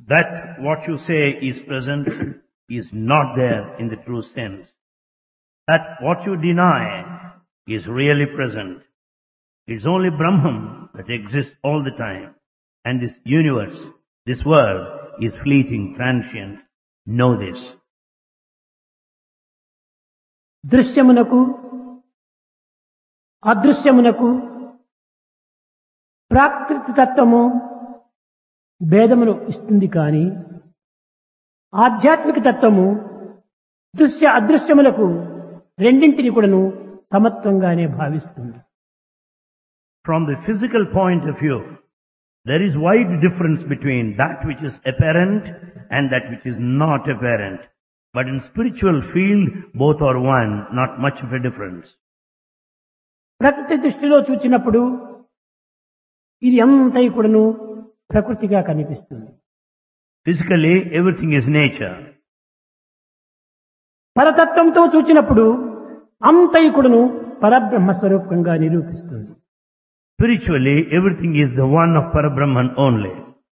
That what you say is present is not there in the true sense. That what you deny is really present. It's only Brahman that exists all the time. And this universe, this world is fleeting, transient. Know this. దృశ్యమునకు అదృశ్యమునకు ప్రాకృతిక తత్వము భేదమును ఇస్తుంది కానీ ఆధ్యాత్మిక తత్వము దృశ్య అదృశ్యములకు రెండింటిని కూడాను సమత్వంగానే భావిస్తుంది. From the physical point of view, there is wide difference between that which is apparent and that which is not apparent. But in spiritual field, both are one, not much of a difference. ప్రకృతి దృష్టిలో చూచినప్పుడు ఇది అంతయు కూడాను ప్రకృతిగా కనిపిస్తుంది. Physically, everything is nature. పరతత్వంతో చూచినప్పుడు అంతయు కూడాను పరబ్రహ్మ స్వరూపంగా నిరూపిస్తుంది. Spiritually, everything is the one of Parabrahman only.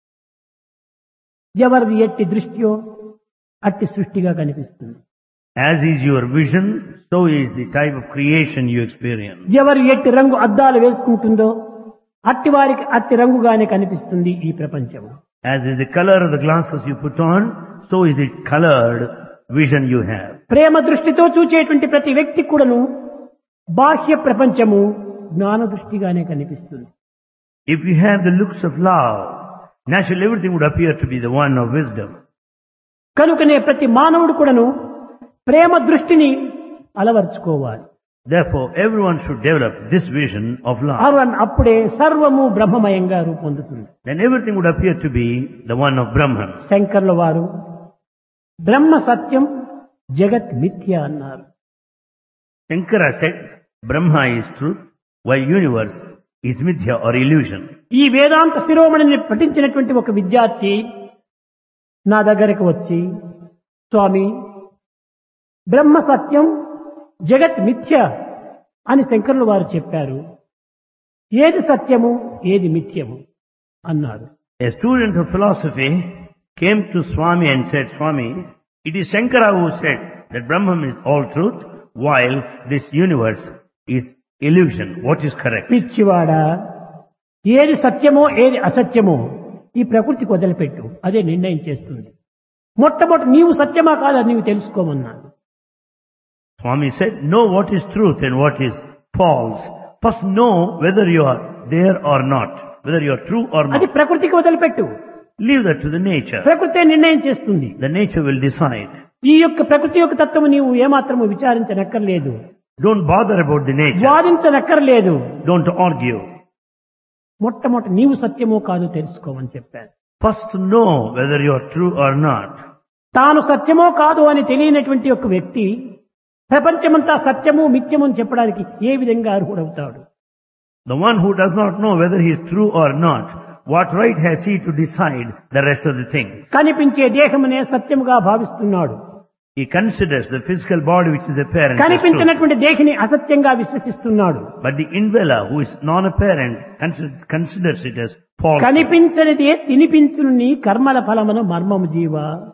ఎవరిది ఎట్టి దృష్టియో అట్టి సృష్టిగా కనిపిస్తుంది. As is your vision, so is the type of creation you experience. ఎవరు ఎట్టి రంగు అద్దాలు వేసుకుంటుందో అట్టి వారికి అట్టి రంగుగానే కనిపిస్తుంది ఈ ప్రపంచము. As is the color of the glasses you put on, so is the colored vision you have. ప్రేమ దృష్టితో చూచేటువంటి ప్రతి వ్యక్తి కూడాను బాహ్య ప్రపంచము జ్ఞాన దృష్టిగానే కనిపిస్తుంది. If you have the looks of love, naturally everything would appear to be the one of wisdom. కనుకనే ప్రతి మానవుడు కూడాను ప్రేమ దృష్టిని అలవర్చుకోవాలి. Therefore, everyone should develop this vision of love. అప్పుడే సర్వము బ్రహ్మమయంగా రూపొందుతుంది. Then everything would appear to be the one of Brahman. శంకర్ల వారు బ్రహ్మ సత్యం జగత్ మిథ్య అన్నారు. Shankara said, Brahma is truth, while universe is mithya or illusion. ఈ వేదాంత శిరోమణిని పఠించినటువంటి ఒక విద్యార్థి నా దగ్గరకు వచ్చి, స్వామి, బ్రహ్మ సత్యం జగత్ మిథ్య అని శంకరులు వారు చెప్పారు. ఏది సత్యము ఏది మిథ్యము అన్నాడు. A student of philosophy came to Swami and said, Swami, it is Shankara who said that Brahman is all truth, while this universe is illusion. What is correct? పిచ్చివాడా, ఏది సత్యమో ఏది అసత్యమో ఈ ప్రకృతికి వదిలిపెట్టు, అదే నిర్ణయం చేస్తుంది. మొట్టమొదటి నీవు సత్యమా కాదా నీవు తెలుసుకోమన్నాడు. Swami said, know what is truth and what is false. First know whether you are there or not, whether you are true or అది not. ప్రకృతికి వదిలిపెట్టు. Leave that to the nature. ప్రకృతే నిర్ణయం చేస్తుంది. The nature will decide. ఈ యొక్క ప్రకృతి యొక్క తత్వము నీవు ఏమాత్రము విచారించనక్కర్లేదు, Don't bother about the nature. వాదించనక్కర్లేదు. Don't argue. మొట్టమొదటి నీవు సత్యమో కాదో తెలుసుకోమని చెప్పాను. First know whether you are true or not. తాను సత్యమో కాదు అని తెలియనటువంటి ఒక వ్యక్తి ప్రపంచమంతా సత్యము మిథ్యము అని చెప్పడానికి ఏ విధంగా అర్హుడవుతాడు? The one who does not know whether he is true or not, what right has he to decide the rest of the things? కనిపించే దేహమునే సత్యముగా భావిస్తున్నాడు. He considers the physical body which is apparent as true. కనిపించినటువంటి దేహిని అసత్యంగా విశ్వసిస్తున్నాడు. But the indweller who is non-apparent considers it as false. కనిపించనిదే తినిపించును నీ కర్మల ఫలమును మర్మము జీవ.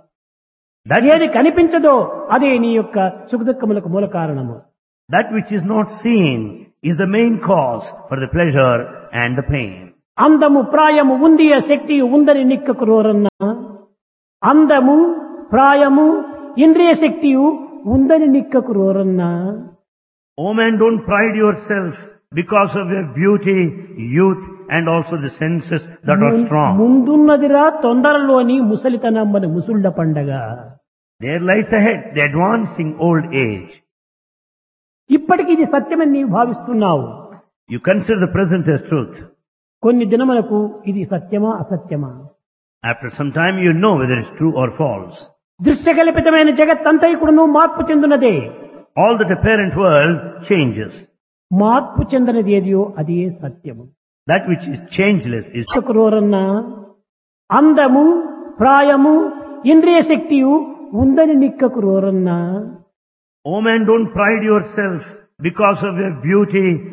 ఏది కనిపించదో అదే నీ యొక్క సుఖదుఖములకు మూల కారణము. That which is not seen is the main cause for the pleasure and the pain. అందము ప్రాయము ఉంది శక్తి ఉందని నిక్కకు రోరన్నా, అందము ప్రాయము ఇంద్రియ శక్తి ఉందని నిక్కకు రోరన్నా. O man, don't pride yourself because of your beauty, youth and also the senses that are strong. ముందున్నదిరా తొందరలోని ముసలితనమ్మని ముసుళ్ళ పండగ. There lies ahead the advancing old age. ఇప్పటికి ఇది సత్యమని నీవు భావిస్తున్నావు. You consider the present as truth. కొన్ని దినములకు ఇది సత్యమా అసత్యమా? After some time you know whether it's true or false. దృశ్యకల్పితమైన జగత్తంతైకుడును మార్పు చెందునదే. All that apparent world changes. మార్పు చెందనది ఏదియో అదే సత్యము. That which is changeless is రోరన్నా, అందము ప్రాయము ఇంద్రియ శక్తి ఉందని నిక్కకు రోరన్నా. O man, don't pride yourself because of your beauty,